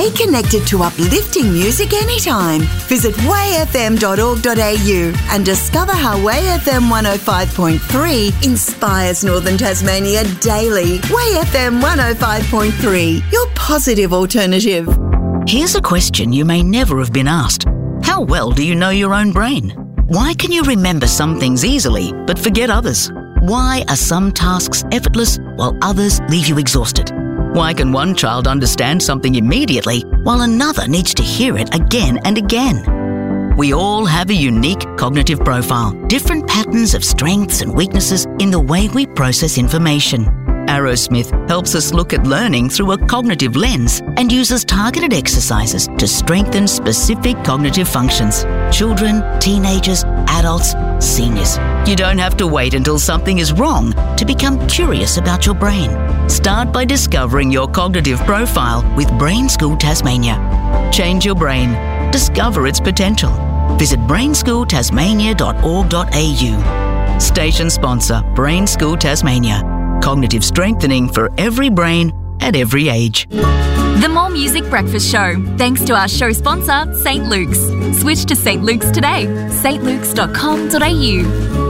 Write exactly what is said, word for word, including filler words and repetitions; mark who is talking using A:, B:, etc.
A: Stay connected to uplifting music anytime. Visit way f m dot org dot a u and discover how Way F M one oh five point three inspires Northern Tasmania daily. Way F M one oh five point three, your positive alternative.
B: Here's a question you may never have been asked. How well do you know your own brain? Why can you remember some things easily but forget others? Why are some tasks effortless while others leave you exhausted? Why can one child understand something immediately while another needs to hear it again and again? We all have a unique cognitive profile, different patterns of strengths and weaknesses in the way we process information. Arrowsmith helps us look at learning through a cognitive lens and uses targeted exercises to strengthen specific cognitive functions. Children, teenagers, adults, seniors. You don't have to wait until something is wrong to become curious about your brain. Start by discovering your cognitive profile with Brain School Tasmania. Change your brain. Discover its potential. Visit brain school tasmania dot org dot a u. Station sponsor, Brain School Tasmania. Cognitive strengthening for every brain at every age.
C: The More Music Breakfast Show, thanks to our show sponsor, Saint Luke's. Switch to Saint Luke's today, s t luke's dot com dot a u.